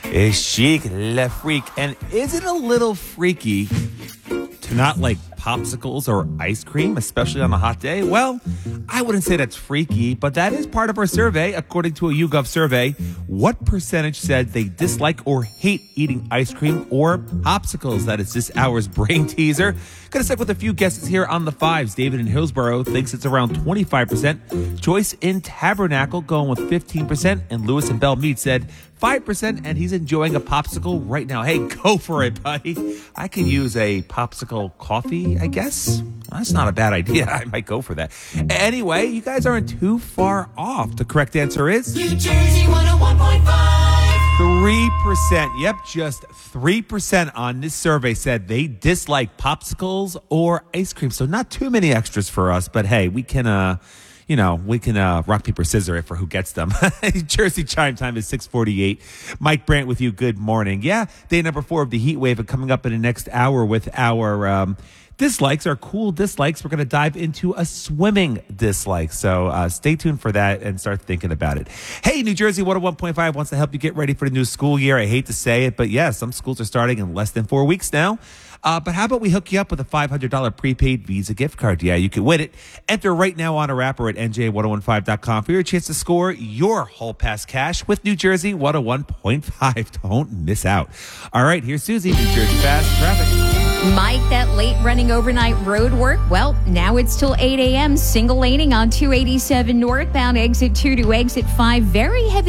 Is Chic Le Freak. And is it a little freaky to not like popsicles or ice cream, especially on a hot day? Well, I wouldn't say that's freaky, but that is part of our survey. According to a YouGov survey, what percentage said they dislike or hate eating ice cream or popsicles? That is this hour's brain teaser. Gonna stick with a few guesses here on the fives. David in Hillsborough thinks it's around 25%. Joyce in Tabernacle going with 15%. And Lewis in Belmead said 5%, and he's enjoying a popsicle right now. Hey, go for it, buddy. I can use a popsicle coffee, I guess. That's not a bad idea. I might go for that. Anyway, you guys aren't too far off. The correct answer is New Jersey 101.5. 3%. Yep, just 3% on this survey said they dislike popsicles or ice cream. So not too many extras for us, but hey, we can rock, paper, scissors for who gets them. Jersey chime time is 6:48. Mike Brandt with you. Good morning. Yeah, day number 4 of the heat wave coming up in the next hour with our dislikes, our cool dislikes. We're going to dive into a swimming dislike. So stay tuned for that and start thinking about it. Hey, New Jersey 101.5 wants to help you get ready for the new school year. I hate to say it, but yeah, some schools are starting in less than 4 weeks now. But how about we hook you up with a $500 prepaid Visa gift card? Yeah, you can win it. Enter right now on our app or at nj1015.com for your chance to score your Hall Pass cash with New Jersey 101.5. Don't miss out. All right, here's Susie, New Jersey Fast Traffic. Mike, that late running overnight road work, well, now it's till 8 a.m. Single laning on 287 northbound, exit 2 to exit 5. Very heavy